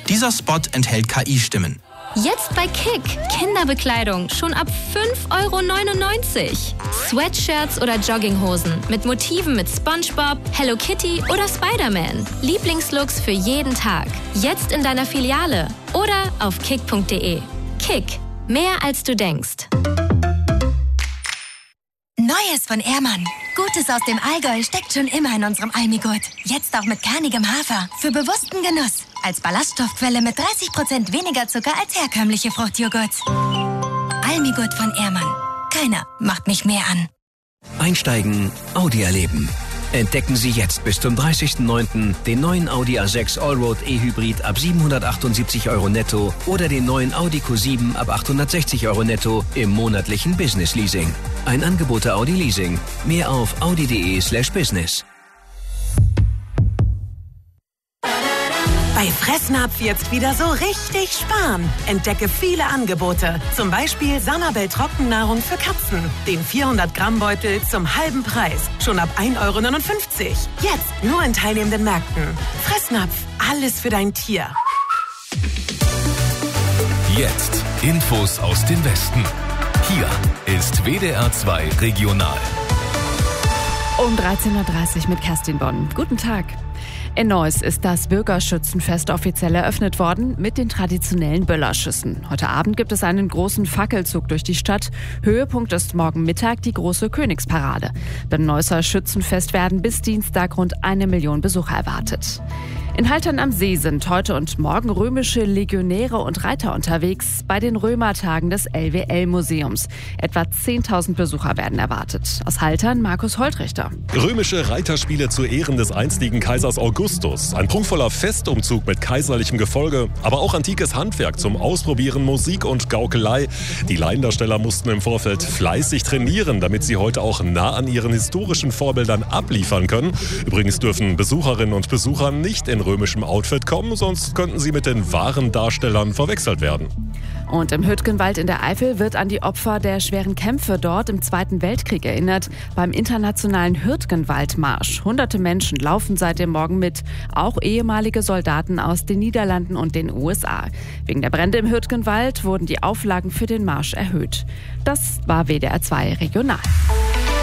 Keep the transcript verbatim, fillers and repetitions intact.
Dieser Spot enthält K I-Stimmen. Jetzt bei Kick. Kinderbekleidung schon ab fünf Euro neunundneunzig. Sweatshirts oder Jogginghosen mit Motiven mit SpongeBob, Hello Kitty oder Spider-Man. Lieblingslooks für jeden Tag. Jetzt in deiner Filiale oder auf kick punkt de. Kick. Mehr als du denkst. Neues von Ehrmann. Gutes aus dem Allgäu steckt schon immer in unserem Almigurt. Jetzt auch mit kernigem Hafer. Für bewussten Genuss. Als Ballaststoffquelle mit dreißig Prozent weniger Zucker als herkömmliche Fruchtjoghurts. Almigurt von Ehrmann. Keiner macht mich mehr an. Einsteigen, Audi erleben. Entdecken Sie jetzt bis zum dreißigsten neunten den neuen Audi A sechs Allroad E-Hybrid ab siebenhundertachtundsiebzig Euro netto oder den neuen Audi Q sieben ab achthundertsechzig Euro netto im monatlichen Business Leasing. Ein Angebot der Audi Leasing. Mehr auf audi.de slash business. Bei Fressnapf jetzt wieder so richtig sparen. Entdecke viele Angebote. Zum Beispiel Sanabel Trockennahrung für Katzen. Den vierhundert Gramm Beutel zum halben Preis. Schon ab ein Euro neunundfünfzig. Jetzt nur in teilnehmenden Märkten. Fressnapf. Alles für dein Tier. Jetzt Infos aus dem Westen. Hier ist W D R zwei Regional. Um dreizehn Uhr dreißig mit Kerstin Bonn. Guten Tag. In Neuss ist das Bürgerschützenfest offiziell eröffnet worden mit den traditionellen Böllerschüssen. Heute Abend gibt es einen großen Fackelzug durch die Stadt. Höhepunkt ist morgen Mittag die große Königsparade. Beim Neusser Schützenfest werden bis Dienstag rund eine Million Besucher erwartet. In Haltern am See sind heute und morgen römische Legionäre und Reiter unterwegs bei den Römertagen des L W L-Museums. Etwa zehntausend Besucher werden erwartet. Aus Haltern Markus Holtrichter. Römische Reiterspiele zu Ehren des einstigen Kaisers Augustus. Ein prunkvoller Festumzug mit kaiserlichem Gefolge, aber auch antikes Handwerk zum Ausprobieren, Musik und Gaukelei. Die Laiendarsteller mussten im Vorfeld fleißig trainieren, damit sie heute auch nah an ihren historischen Vorbildern abliefern können. Übrigens dürfen Besucherinnen und Besucher nicht in römischem Outfit kommen, sonst könnten sie mit den wahren Darstellern verwechselt werden. Und im Hüttgenwald in der Eifel wird an die Opfer der schweren Kämpfe dort im Zweiten Weltkrieg erinnert. Beim internationalen Hüttgenwaldmarsch. Hunderte Menschen laufen seit dem Morgen mit, auch ehemalige Soldaten aus den Niederlanden und den U S A. Wegen der Brände im Hüttgenwald wurden die Auflagen für den Marsch erhöht. Das war W D R zwei Regional.